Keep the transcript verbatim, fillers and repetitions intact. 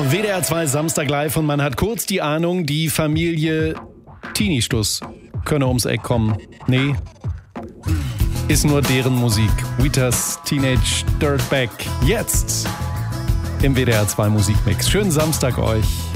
W D R zwei Samstag live und man hat kurz die Ahnung, die Familie Teenie-Stuss könne ums Eck kommen. Nee, ist nur deren Musik. Wheatus Teenage Dirtbag. Jetzt im W D R zwei Musikmix. Schönen Samstag euch.